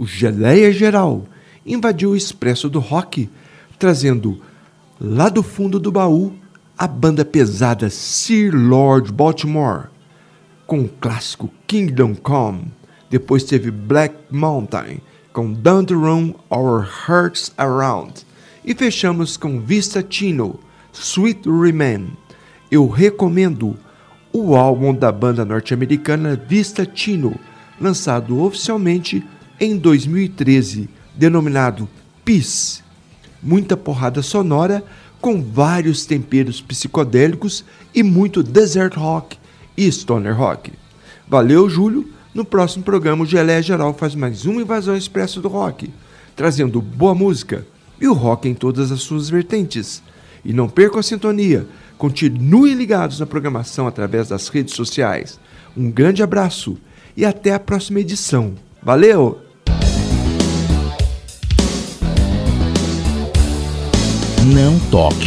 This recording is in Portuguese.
o Geleia Geral invadiu o Expresso do Rock, trazendo lá do fundo do baú a banda pesada Sir Lord Baltimore, com o clássico Kingdom Come. Depois teve Black Mountain, com Don't Run Our Hearts Around. E fechamos com Vista Chino, Sweet Remain. Eu recomendo o álbum da banda norte-americana Vista Chino, lançado oficialmente em 2013, denominado Peace. Muita porrada sonora, com vários temperos psicodélicos e muito desert rock e stoner rock. Valeu, Júlio! No próximo programa, o Geleia Geral faz mais uma invasão expresso do rock, trazendo boa música e o rock em todas as suas vertentes. E não percam a sintonia, continuem ligados na programação através das redes sociais. Um grande abraço e até a próxima edição. Valeu! Não toque